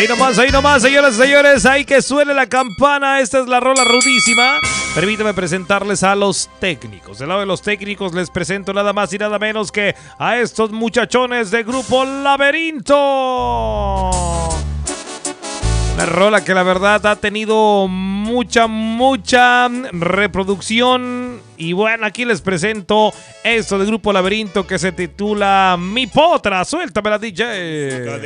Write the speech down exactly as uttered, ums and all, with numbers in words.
Ahí nomás, ahí nomás, señoras y señores, ahí que suene la campana. Esta es la rola rudísima. Permítame presentarles a los técnicos. Del lado de los técnicos les presento nada más y nada menos que a estos muchachones de Grupo Laberinto. Una rola que la verdad ha tenido mucha, mucha reproducción. Y bueno, aquí les presento esto de Grupo Laberinto que se titula Mi Potra. Suéltame la D J.